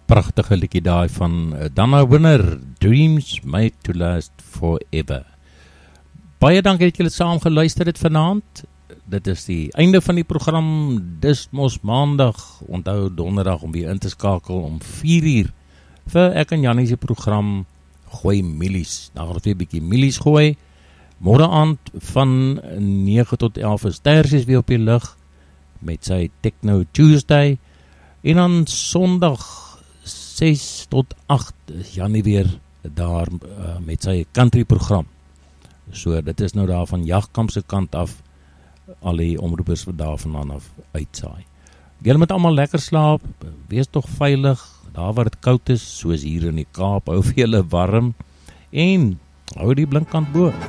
Pragtige liedjie daai van Dana Winner, Dreams Made to Last Forever. Baie dankie dat julle saam geluister het vanaand. Dit is die einde van die program, dis mos maandag, onthou donderdag om weer in te skakel om 4:00 vir ek en Jannie se program Gooi Milies. Daar gaan weer 'n bietjie milies gooi. Môre aand van 9 tot 11 is Tersies weer op die lug met sy Techno Tuesday. En dan Sondag 6 tot 8 is Jannie weer daar met sy country program. So dit is nou daar van Jagkamp se kant af, al die omroepers wat daar vandaan af uitsaai. Julle moet almal lekker slaap, wees tog veilig, daar waar dit koud is, soos hier in die Kaap, hou vir julle warm en hou die blinkkant bo.